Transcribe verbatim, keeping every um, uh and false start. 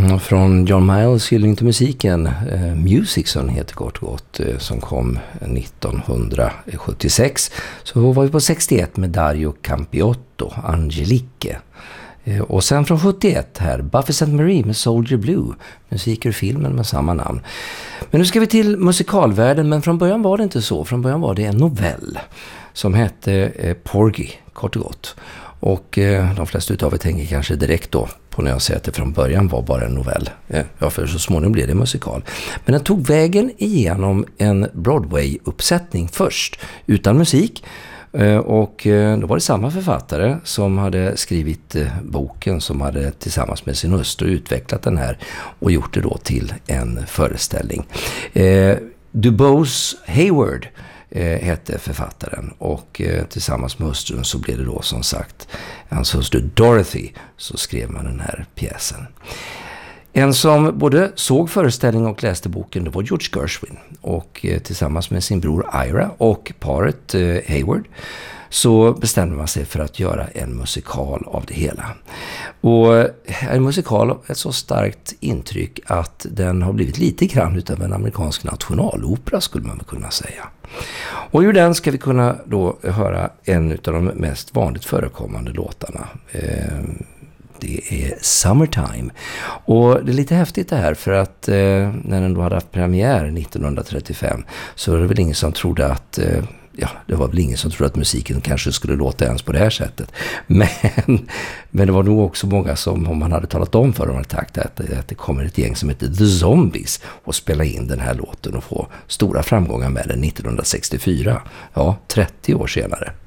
Mm, från John Miles hyllning till musiken, eh, Music som heter kort och gott, eh, som kom nittonhundrasjuttiosex. Så var vi på sextioett med Dario Campiotto, Angelique. Eh, och sen från sjuttioett här, Buffy Sainte-Marie med Soldier Blue, musik ur filmen med samma namn. Men nu ska vi till musikalvärlden, men från början var det inte så. Från början var det en novell som hette eh, Porgy, kort och gott. Och eh, de flesta utav er tänker kanske direkt då på när jag säger att det från början var bara en novell. Ja, för så småningom blev det musikal. Men den tog vägen igenom en Broadway-uppsättning först, utan musik. Eh, och eh, då var det samma författare som hade skrivit eh, boken, som hade tillsammans med sin hustru utvecklat den här och gjort det då till en föreställning. Eh, DuBose Hayward eh, hette författaren, och eh, tillsammans med hustrun så blev det då som sagt hans hustru Dorothy, så skrev man den här pjäsen. En som både såg föreställningen och läste boken, det var George Gershwin, och eh, tillsammans med sin bror Ira och paret eh, Hayward så bestämde man sig för att göra en musikal av det hela. Och en musikal har ett så starkt intryck att den har blivit lite grann utav en amerikansk nationalopera, skulle man kunna säga. Och ur den ska vi kunna då höra en av de mest vanligt förekommande låtarna. Eh, Det är Summertime. Och det är lite häftigt det här, för att eh, när den då hade haft premiär nittonhundratrettiofem så var det väl ingen som trodde att eh, ja, det var väl ingen som trodde att musiken kanske skulle låta ens på det här sättet. Men, men det var nog också många som, om man hade talat om för dem, hade sagt att, att det kommer ett gäng som heter The Zombies och spela in den här låten och få stora framgångar med den nittonhundrasextiofyra. Ja, trettio år senare.